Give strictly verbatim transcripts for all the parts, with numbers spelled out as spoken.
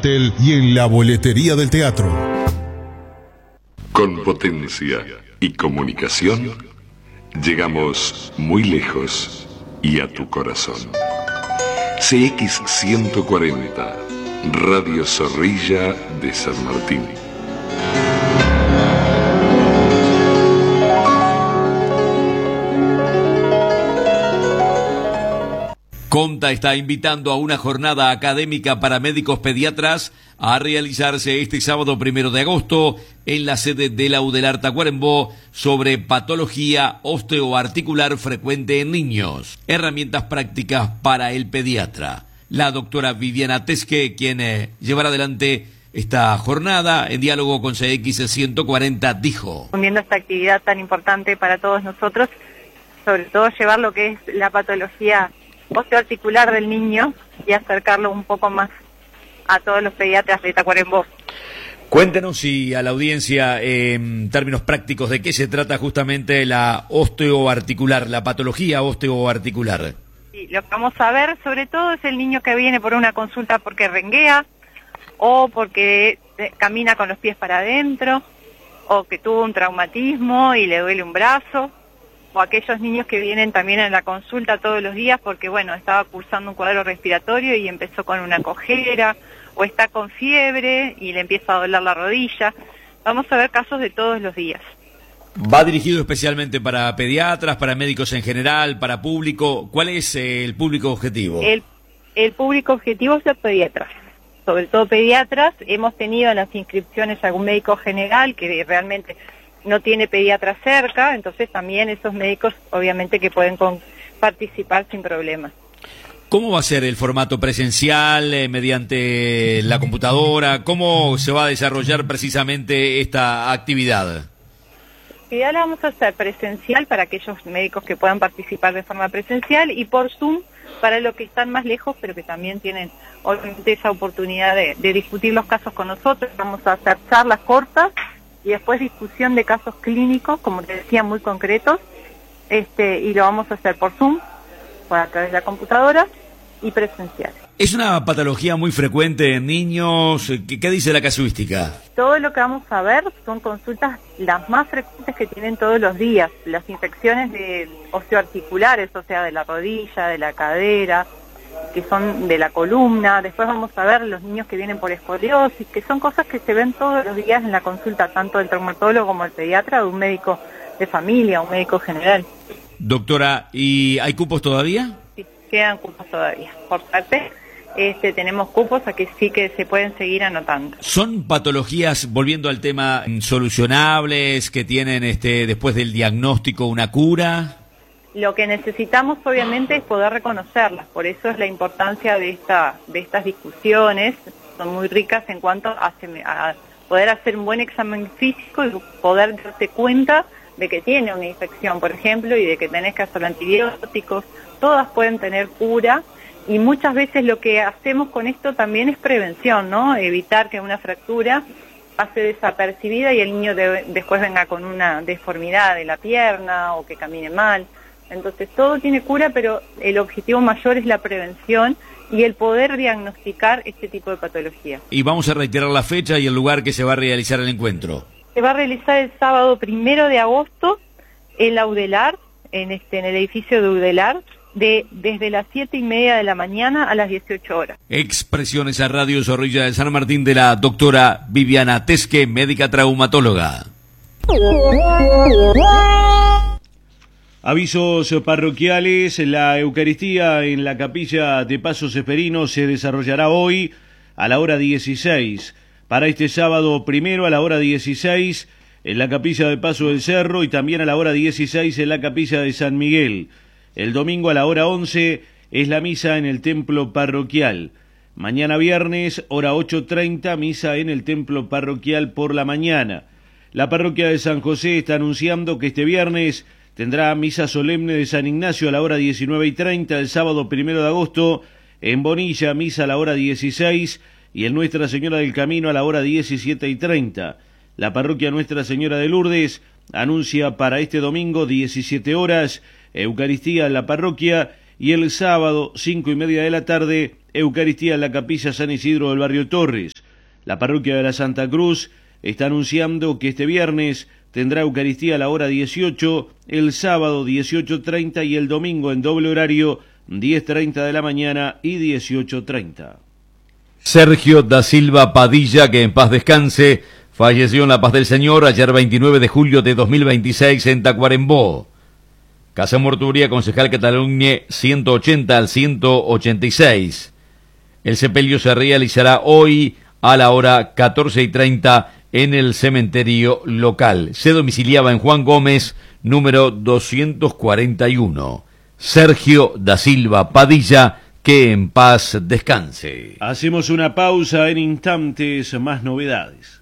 cartel y en la boletería del teatro. Con potencia y comunicación, llegamos muy lejos y a tu corazón. C X ciento cuarenta, Radio Zorrilla de San Martín. Comta está invitando a una jornada académica para médicos pediatras a realizarse este sábado primero de agosto en la sede de la UDELAR Tacuarembó sobre patología osteoarticular frecuente en niños, herramientas prácticas para el pediatra. La doctora Viviana Tesque, quien eh, llevará adelante esta jornada en diálogo con C X ciento cuarenta, dijo: Viendo esta actividad tan importante para todos nosotros, sobre todo llevar lo que es la patología osteoarticular del niño y acercarlo un poco más a todos los pediatras de Tacuarembó. Cuéntenos y a la audiencia en términos prácticos de qué se trata justamente la osteoarticular, la patología osteoarticular. Sí, lo que vamos a ver sobre todo es el niño que viene por una consulta porque renguea o porque camina con los pies para adentro o que tuvo un traumatismo y le duele un brazo, o aquellos niños que vienen también a la consulta todos los días porque, bueno, estaba cursando un cuadro respiratorio y empezó con una cojera, o está con fiebre y le empieza a doler la rodilla. Vamos a ver casos de todos los días. ¿Va dirigido especialmente para pediatras, para médicos en general, para público? ¿Cuál es eh, el público objetivo? El, el público objetivo es los pediatras, sobre todo pediatras. Hemos tenido en las inscripciones algún médico general que realmente no tiene pediatra cerca, entonces también esos médicos obviamente que pueden con, participar sin problema. ¿Cómo va a ser el formato presencial, eh, mediante la computadora? ¿Cómo se va a desarrollar precisamente esta actividad? La actividad la vamos a hacer presencial para aquellos médicos que puedan participar de forma presencial y por Zoom para los que están más lejos, pero que también tienen obviamente esa oportunidad de, de discutir los casos con nosotros. Vamos a hacer charlas cortas y después discusión de casos clínicos, como te decía, muy concretos, este, y lo vamos a hacer por Zoom, por a través de la computadora y presencial. Es una patología muy frecuente en niños. ¿Qué, qué dice la casuística? Todo lo que vamos a ver son consultas las más frecuentes que tienen todos los días, las infecciones de osteoarticulares, o sea, de la rodilla, de la cadera, que son de la columna. Después vamos a ver los niños que vienen por escoliosis, que son cosas que se ven todos los días en la consulta, tanto del traumatólogo como del pediatra, de un médico de familia, un médico general. Doctora, ¿y hay cupos todavía? Sí, quedan cupos todavía. Por suerte, este, tenemos cupos a que sí que se pueden seguir anotando. ¿Son patologías, volviendo al tema, solucionables, que tienen este después del diagnóstico una cura? Lo que necesitamos obviamente es poder reconocerlas, por eso es la importancia de esta de estas discusiones. Son muy ricas en cuanto a, a poder hacer un buen examen físico y poder darte cuenta de que tiene una infección, por ejemplo, y de que tenés que hacer antibióticos. Todas pueden tener cura y muchas veces lo que hacemos con esto también es prevención, ¿no? Evitar que una fractura pase desapercibida y el niño de, después venga con una deformidad de la pierna o que camine mal. Entonces todo tiene cura, pero el objetivo mayor es la prevención y el poder diagnosticar este tipo de patología. Y vamos a reiterar la fecha y el lugar que se va a realizar el encuentro. Se va a realizar el sábado primero de agosto en la UDELAR, en, este, en el edificio de UDELAR, de, desde las siete y media de la mañana a las dieciocho horas. Expresiones a Radio Zorrilla de San Martín de la doctora Viviana Tesque, médica traumatóloga. Avisos parroquiales: la Eucaristía en la capilla de Pasos Esperinos se desarrollará hoy a la hora dieciséis. Para este sábado primero a la hora dieciséis en la capilla de Paso del Cerro y también a la hora dieciséis en la capilla de San Miguel. El domingo a la hora once es la misa en el templo parroquial. Mañana viernes, hora ocho treinta, misa en el templo parroquial por la mañana. La parroquia de San José está anunciando que este viernes tendrá misa solemne de San Ignacio a la hora diecinueve y treinta, el sábado primero de agosto, en Bonilla, misa a la hora dieciséis, y en Nuestra Señora del Camino a la hora diecisiete y treinta. La parroquia Nuestra Señora de Lourdes anuncia para este domingo, diecisiete horas, Eucaristía en la parroquia, y el sábado, cinco y media de la tarde, Eucaristía en la capilla San Isidro del barrio Torres. La parroquia de la Santa Cruz está anunciando que este viernes tendrá Eucaristía a la hora dieciocho, el sábado dieciocho treinta y el domingo en doble horario diez treinta de la mañana y dieciocho treinta. Sergio da Silva Padilla, que en paz descanse, falleció en la paz del Señor ayer veintinueve de julio de dos mil veintiséis en Tacuarembó. Casa Mortuoria Concejal Cataluñe ciento ochenta al ciento ochenta y seis. El sepelio se realizará hoy a la hora catorce y treinta en el cementerio local. Se domiciliaba en Juan Gómez, número doscientos cuarenta y uno. Sergio da Silva Padilla, que en paz descanse. Hacemos una pausa, en instantes más novedades.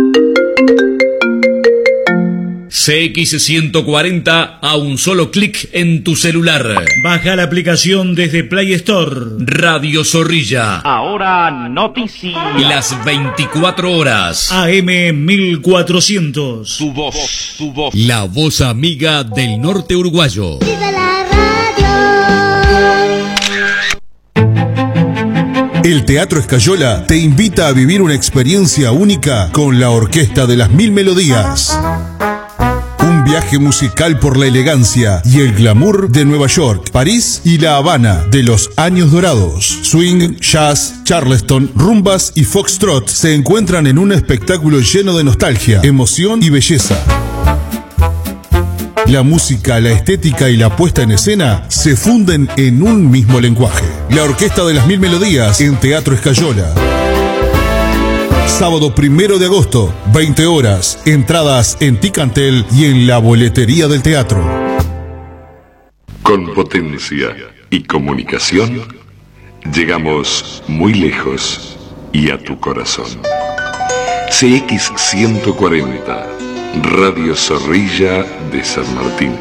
C X ciento cuarenta a un solo clic en tu celular. Baja la aplicación desde Play Store. Radio Zorrilla. Ahora noticias. Las veinticuatro horas. A M mil cuatrocientos. Tu voz, tu voz. La voz amiga del norte uruguayo. ¡Viva la radio! El Teatro Escayola te invita a vivir una experiencia única con la Orquesta de las Mil Melodías. Un viaje musical por la elegancia y el glamour de Nueva York, París y La Habana de los años dorados. Swing, jazz, charleston, rumbas y foxtrot se encuentran en un espectáculo lleno de nostalgia, emoción y belleza. La música, la estética y la puesta en escena se funden en un mismo lenguaje. La Orquesta de las Mil Melodías en Teatro Escayola. Sábado primero de agosto, veinte horas. Entradas en Ticantel y en la boletería del teatro. Con potencia y comunicación, llegamos muy lejos y a tu corazón. C X ciento cuarenta, Radio Zorrilla de San Martín.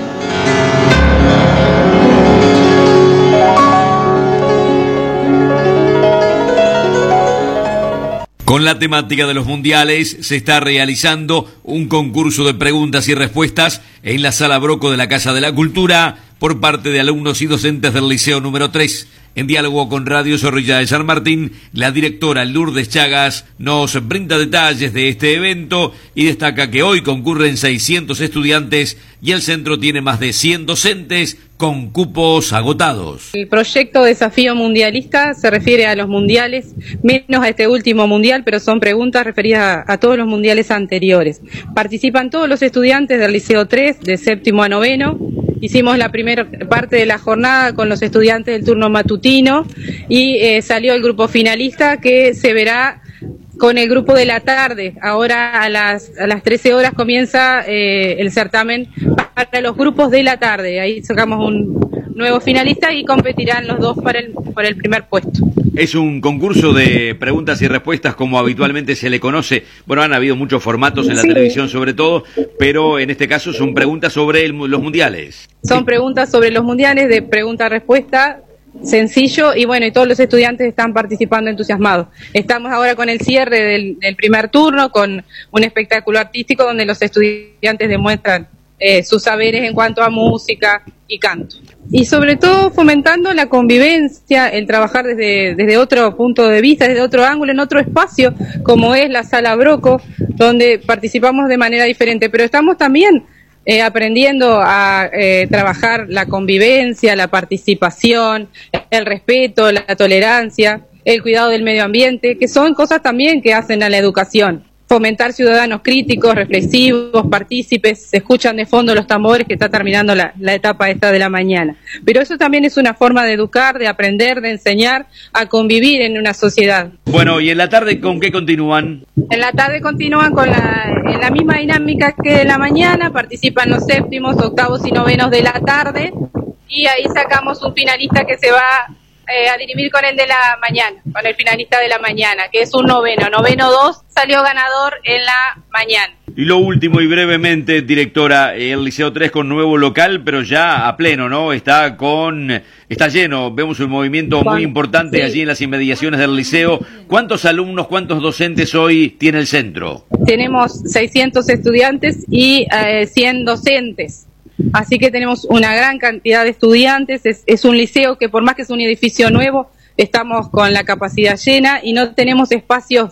Con la temática de los mundiales se está realizando un concurso de preguntas y respuestas en la Sala Broco de la Casa de la Cultura por parte de alumnos y docentes del Liceo número tres. En diálogo con Radio Zorrilla de San Martín, la directora Lourdes Chagas nos brinda detalles de este evento y destaca que hoy concurren seiscientos estudiantes y el centro tiene más de cien docentes con cupos agotados. El proyecto Desafío Mundialista se refiere a los mundiales, menos a este último mundial, pero son preguntas referidas a, a todos los mundiales anteriores. Participan todos los estudiantes del Liceo tres, de séptimo a noveno. Hicimos la primera parte de la jornada con los estudiantes del turno matutino y eh, salió el grupo finalista, que se verá con el grupo de la tarde. Ahora a las, a las trece horas comienza eh, el certamen para los grupos de la tarde. Ahí sacamos un nuevo finalista y competirán los dos para el, por el primer puesto. Es un concurso de preguntas y respuestas como habitualmente se le conoce. Bueno, han habido muchos formatos en la sí. televisión sobre todo, pero en este caso son preguntas sobre el, los mundiales. Son sí. preguntas sobre los mundiales, de pregunta-respuesta, sencillo, y bueno, y todos los estudiantes están participando entusiasmados. Estamos ahora con el cierre del, del primer turno, con un espectáculo artístico donde los estudiantes demuestran eh, sus saberes en cuanto a música y canto. Y sobre todo fomentando la convivencia, el trabajar desde, desde otro punto de vista, desde otro ángulo, en otro espacio, como es la Sala Broco, donde participamos de manera diferente, pero estamos también eh, aprendiendo a eh, trabajar la convivencia, la participación, el respeto, la tolerancia, el cuidado del medio ambiente, que son cosas también que hacen a la educación. Fomentar ciudadanos críticos, reflexivos, partícipes. Se escuchan de fondo los tambores, que está terminando la, la etapa esta de la mañana. Pero eso también es una forma de educar, de aprender, de enseñar a convivir en una sociedad. Bueno, ¿y en la tarde con qué continúan? En la tarde continúan con la, en la misma dinámica que de la mañana. Participan los séptimos, octavos y novenos de la tarde. Y ahí sacamos un finalista que se va Eh, a dirimir con el de la mañana, con el finalista de la mañana, que es un noveno. Noveno dos salió ganador en la mañana. Y lo último y brevemente, directora, el Liceo tres con nuevo local, pero ya a pleno, ¿no? Está con, está lleno, vemos un movimiento muy importante sí. allí en las inmediaciones del liceo. ¿Cuántos alumnos, cuántos docentes hoy tiene el centro? Tenemos seiscientos estudiantes y eh, cien docentes. Así que tenemos una gran cantidad de estudiantes. Es, es un liceo que, por más que es un edificio nuevo, estamos con la capacidad llena y no tenemos espacios